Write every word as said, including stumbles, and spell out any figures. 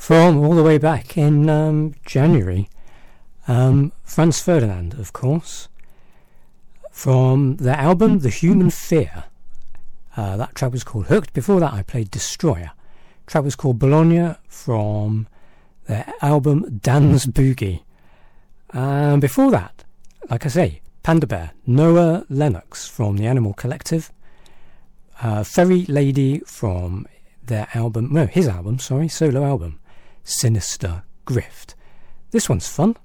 from all the way back in um, January. Um, Franz Ferdinand, of course, from their album The Human Fear. Uh, that track was called Hooked. Before that I played Destroyer. The track was called Bologna from their album Dan's Boogie. And before that, like I say, Panda Bear, Noah Lennox from the Animal Collective, uh, Ferry Lady from their album, no, his album, sorry, solo album, Sinister Grift. This one's fun.